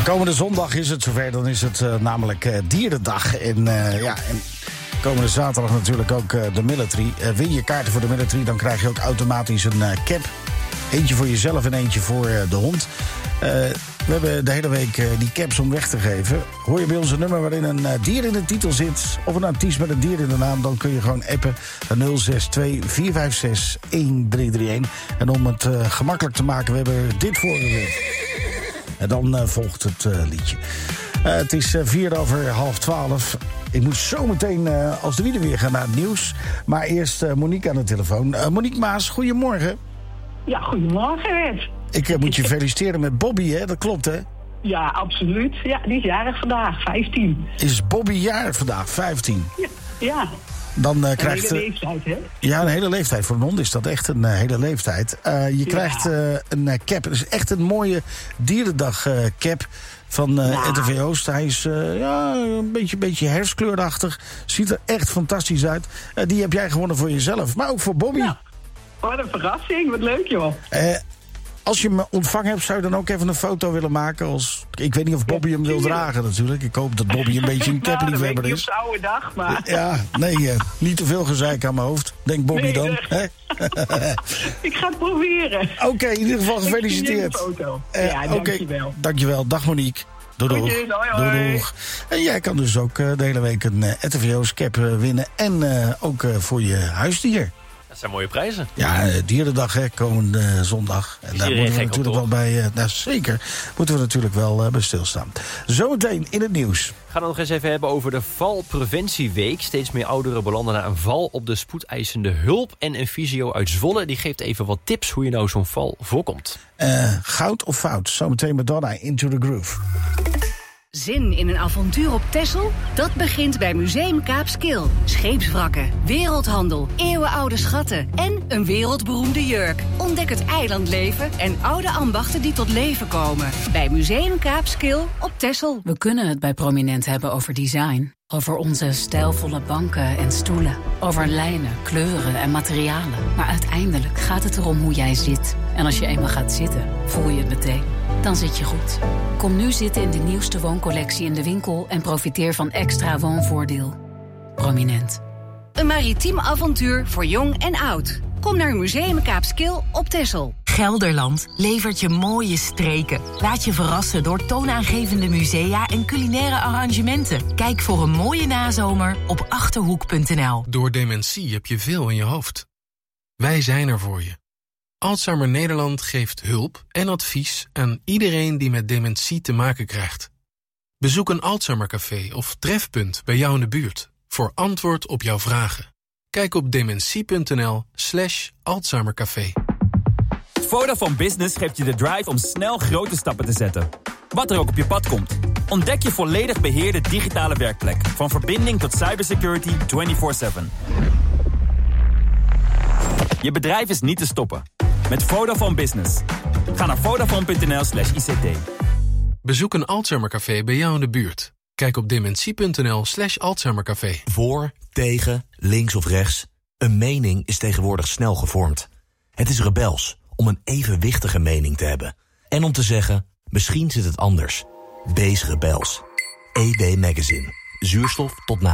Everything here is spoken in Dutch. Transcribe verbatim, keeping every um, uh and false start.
Komende zondag is het zover, dan is het uh, namelijk uh, Dierendag. En, uh, ja, en komende zaterdag natuurlijk ook uh, de military. Uh, win je kaarten voor de military, dan krijg je ook automatisch een uh, cap. Eentje voor jezelf en eentje voor uh, de hond. Uh, we hebben de hele week uh, die caps om weg te geven. Hoor je bij ons een nummer waarin een uh, dier in de titel zit, of een artiest met een dier in de naam, dan kun je gewoon appen nul zes twee vier vijf zes een drie drie een. En om het uh, gemakkelijk te maken, we hebben dit voor je. En dan uh, volgt het uh, liedje. Uh, het is uh, vier over half twaalf. Ik moet zo meteen uh, als de wielen weer gaan naar het nieuws. Maar eerst uh, Monique aan de telefoon. Uh, Monique Maas, goedemorgen. Ja, goedemorgen, Ed. Ik uh, moet je feliciteren met Bobby, hè? Dat klopt, hè? Ja, absoluut. Ja, die is jarig vandaag, vijftien. Is Bobby jarig vandaag, vijftien? Ja, ja. Dan uh, een krijgt, hele leeftijd, hè? Ja, een hele leeftijd. Voor een hond is dat echt een uh, hele leeftijd. Uh, je ja. krijgt uh, een uh, cap. Het is echt een mooie dierendag uh, cap van uh, ja. R T V Oost. Hij is uh, ja, een beetje, beetje herfstkleurachtig. Ziet er echt fantastisch uit. Uh, die heb jij gewonnen voor jezelf, maar ook voor Bobby. Ja. Wat een verrassing, wat leuk, joh. Uh, Als je hem ontvangen hebt, zou je dan ook even een foto willen maken? Als... Ik weet niet of Bobby hem wil dragen natuurlijk. Ik hoop dat Bobby een beetje een capliefhebber nou, is. Dat oude dag, maar... Ja, nee, uh, niet te veel gezeik aan mijn hoofd. Denk Bobby nee, dan. Nee. Ik ga het proberen. Oké, okay, in ieder geval gefeliciteerd. Ik foto. Uh, ja, dankjewel. Okay, dankjewel. Dag Monique. Doei doeg. Doei, hoi, doei, doeg. En jij kan dus ook uh, de hele week een uh, R T V Oost cap uh, winnen. En uh, ook uh, voor je huisdier. Dat zijn mooie prijzen. Ja, Dierendag, hè, komende uh, zondag. En daar moeten we natuurlijk wel bij... Uh, nou, zeker, moeten we natuurlijk wel uh, bij stilstaan. Zometeen in het nieuws. We gaan het nog eens even hebben over de valpreventieweek. Steeds meer ouderen belanden na een val op de spoedeisende hulp. En een fysio uit Zwolle die geeft even wat tips hoe je nou zo'n val voorkomt. Uh, goud of fout? Zometeen Madonna, Into the Groove. Zin in een avontuur op Texel? Dat begint bij Museum Kaapskil. Scheepswrakken, wereldhandel, eeuwenoude schatten en een wereldberoemde jurk. Ontdek het eilandleven en oude ambachten die tot leven komen. Bij Museum Kaapskil op Texel. We kunnen het bij Prominent hebben over design. Over onze stijlvolle banken en stoelen. Over lijnen, kleuren en materialen. Maar uiteindelijk gaat het erom hoe jij zit. En als je eenmaal gaat zitten, voel je het meteen. Dan zit je goed. Kom nu zitten in de nieuwste wooncollectie in de winkel en profiteer van extra woonvoordeel. Prominent. Een maritiem avontuur voor jong en oud. Kom naar Museum Kaapskil op Texel. Gelderland levert je mooie streken. Laat je verrassen door toonaangevende musea en culinaire arrangementen. Kijk voor een mooie nazomer op achterhoek punt n l. Door dementie heb je veel in je hoofd. Wij zijn er voor je. Alzheimer Nederland geeft hulp en advies aan iedereen die met dementie te maken krijgt. Bezoek een Alzheimercafé of trefpunt bij jou in de buurt voor antwoord op jouw vragen. Kijk op dementie.nl slash Alzheimercafé. Vodafone Business geeft je de drive om snel grote stappen te zetten. Wat er ook op je pad komt. Ontdek je volledig beheerde digitale werkplek. Van verbinding tot cybersecurity vierentwintig zeven. Je bedrijf is niet te stoppen. Met Vodafone Business. Ga naar vodafone.nl slash ICT. Bezoek een Alzheimercafé bij jou in de buurt. Kijk op dementie.nl slash Alzheimercafé. Voor, tegen, links of rechts. Een mening is tegenwoordig snel gevormd. Het is rebels om een evenwichtige mening te hebben. En om te zeggen, misschien zit het anders. Wees rebels. E W Magazine. Zuurstof tot na.